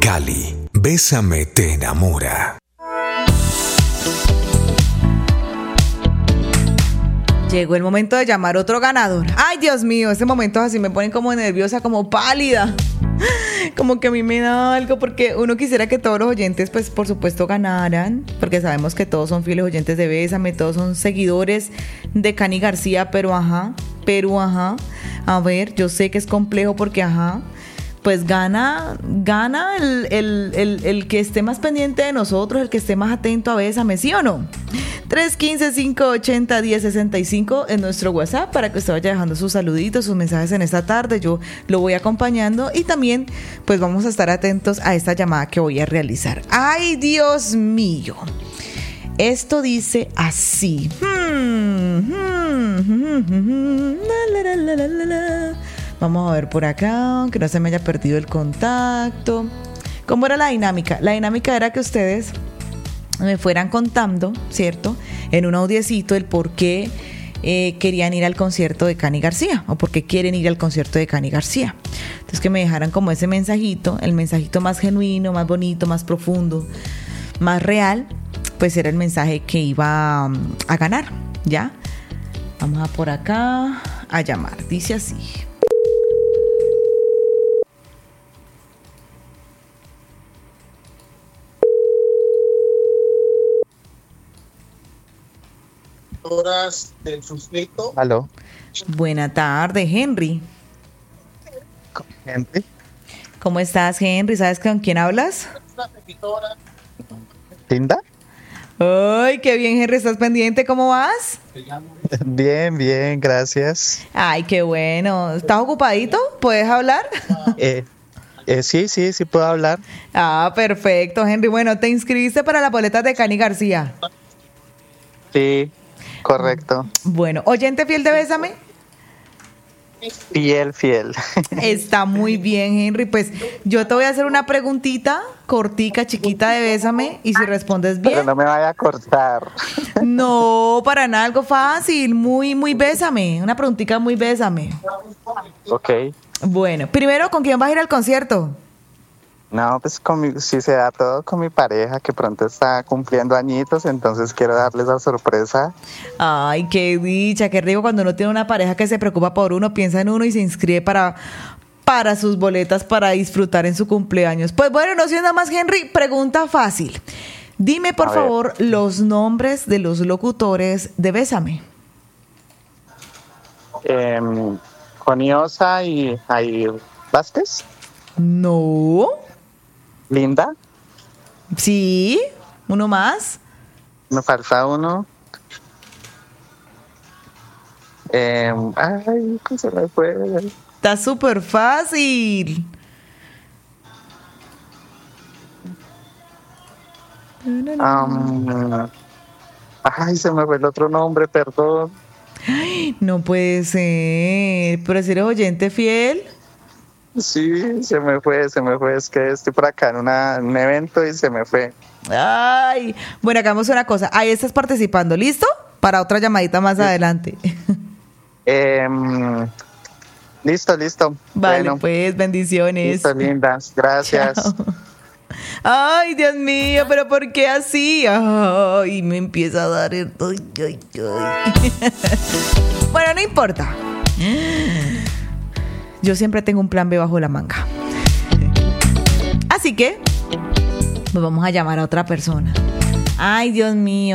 Cali, Bésame te enamora. Llegó el momento de llamar otro ganador. Ay, Dios mío, este momento así me ponen como nerviosa, como pálida. Como que a mí me da algo, porque uno quisiera que todos los oyentes, pues por supuesto, ganaran, porque sabemos que todos son fieles oyentes de Bésame, todos son seguidores de Cani García, pero ajá, a ver, yo sé que es complejo porque pues gana el que esté más pendiente de nosotros, el que esté más atento a Bésame, ¿sí o no? 315-580-1065 en nuestro WhatsApp para que usted vaya dejando sus saluditos, sus mensajes en esta tarde. Yo lo voy acompañando y también pues vamos a estar atentos a esta llamada que voy a realizar. ¡Ay, Dios mío! Esto dice así. Vamos a ver por acá, que no se me haya perdido el contacto. ¿Cómo era la dinámica? La dinámica era que ustedes me fueran contando, ¿cierto? En un audiecito el por qué querían ir al concierto de Cani García o por qué quieren ir al concierto de Cani García. Entonces que me dejaran como ese mensajito, el mensajito más genuino, más bonito, más profundo, más real, pues era el mensaje que iba a ganar, ¿ya? Vamos a por acá a llamar, dice así. Horas del suscrito. Aló. Buena tarde, Henry. Henry. ¿Cómo estás, Henry? ¿Sabes con quién hablas? ¿Linda? Ay, qué bien, Henry, ¿estás pendiente? ¿Cómo vas? Bien, bien, gracias. Ay, qué bueno. ¿Estás ocupadito? ¿Puedes hablar? Sí, puedo hablar. Ah, perfecto, Henry. Bueno, ¿te inscribiste para las boletas de Cani García? Sí, correcto. Bueno, ¿oyente fiel de Bésame? Fiel. Está muy bien, Henry. Pues yo te voy a hacer una preguntita cortica, chiquita de Bésame, y si respondes bien. Pero no me vaya a cortar. No, para nada, algo fácil, muy Bésame. Una preguntita muy Bésame. Ok. Bueno, primero, ¿con quién vas a ir al concierto? No, pues si se da todo con mi pareja, que pronto está cumpliendo añitos, entonces quiero darles la sorpresa. Ay, qué dicha, qué rico cuando uno tiene una pareja que se preocupa por uno, piensa en uno y se inscribe para sus boletas para disfrutar en su cumpleaños. Pues bueno, no siendo más, Henry, pregunta fácil. Dime, por favor, los nombres de los locutores de Bésame. Coniosa y Jair Vázquez. No. Linda. Sí, uno más. Me falta uno. Ay, ¿cómo se me fue? Está súper fácil. Ay, se me fue el otro nombre, perdón. Ay, no puede ser. Pero si eres oyente fiel. Sí, se me fue. Es que estoy por acá en un evento y se me fue. Ay, bueno, hagamos una cosa. Ahí estás participando, ¿listo? Para otra llamadita más adelante. Listo. Vale, bueno, pues, bendiciones. listo, lindas. Gracias. Chao. Ay, Dios mío, pero ¿por qué así? Ay, me empieza a dar el... Ay. Bueno, no importa. Yo siempre tengo un plan B bajo la manga. Así que pues vamos a llamar a otra persona. Ay, Dios mío.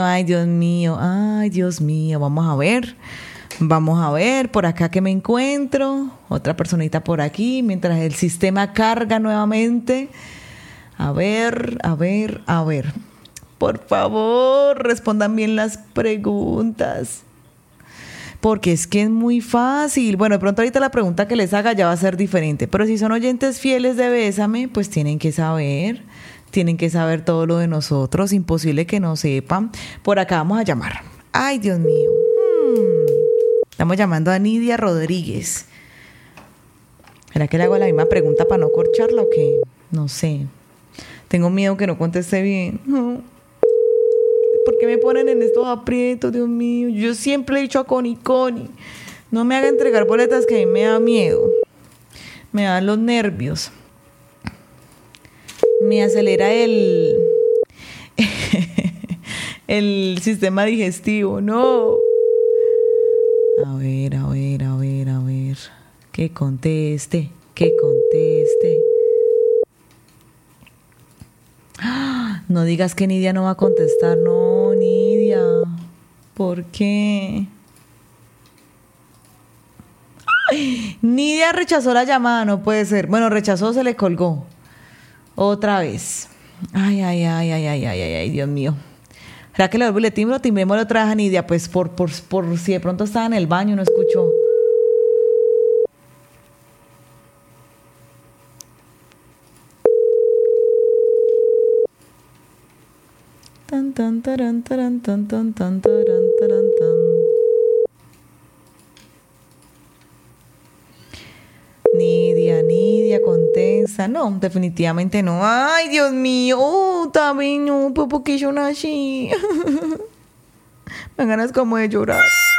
Vamos a ver por acá que me encuentro. Otra personita por aquí mientras el sistema carga nuevamente. A ver. Por favor, respondan bien las preguntas. Porque es que es muy fácil. Bueno, de pronto ahorita la pregunta que les haga ya va a ser diferente. Pero si son oyentes fieles de Bésame, pues tienen que saber todo lo de nosotros. Imposible que no sepan. Por acá vamos a llamar. Ay, Dios mío. Estamos llamando a Nidia Rodríguez. ¿Será que le hago la misma pregunta para no corcharla o qué? No sé. Tengo miedo que no conteste bien. ¿Por qué me ponen en estos aprietos, Dios mío? Yo siempre he dicho a Connie, no me haga entregar boletas que a mí me da miedo. Me dan los nervios. Me acelera el sistema digestivo, no. A ver. Que conteste. No digas que Nidia no va a contestar. No, Nidia. ¿Por qué? ¡Ay! Nidia rechazó la llamada, no puede ser. Bueno, rechazó, se le colgó. Otra vez. Ay, Dios mío. ¿Será que le vuelvo y le timbro? Timbrémosle otra vez a Nidia, pues por si de pronto estaba en el baño, no escuchó. Tan, taran, taran, tan, tan, tan, taran, taran, tan. Nidia, contesta. No, definitivamente no. Ay, Dios mío, también no, pues porque yo nací. Me dan ganas como de llorar.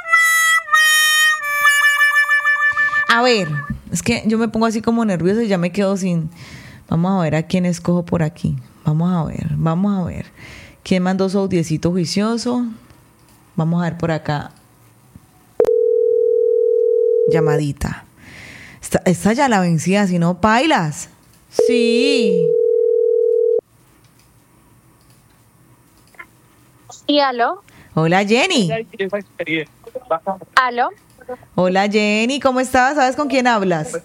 A ver, es que yo me pongo así como nerviosa y ya me quedo sin. Vamos a ver a quién escojo por aquí. Vamos a ver. ¿Quién mandó su audiecito juicioso? Vamos a ver por acá. Llamadita. Esta ya la vencía, si no, pailas. Sí. ¿Y aló? Hola, Jenny. ¿Aló? Hola, Jenny. ¿Cómo estás? ¿Sabes con quién hablas?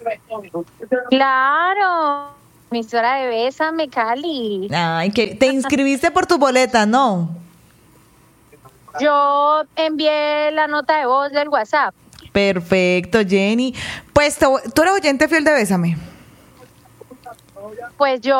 Claro. Emisora de Bésame, Cali. Ay, que te inscribiste por tu boleta, ¿no? Yo envié la nota de voz del WhatsApp. Perfecto, Jenny. Pues tú eres oyente fiel de Bésame. Pues yo